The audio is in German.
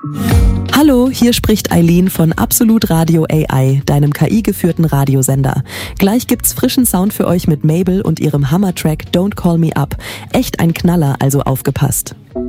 Hallo, hier spricht Eileen von Absolut Radio AI, deinem KI-geführten Radiosender. Gleich gibt's frischen Sound für euch mit Mabel und ihrem Hammer-Track Don't Call Me Up. Echt ein Knaller, also aufgepasst.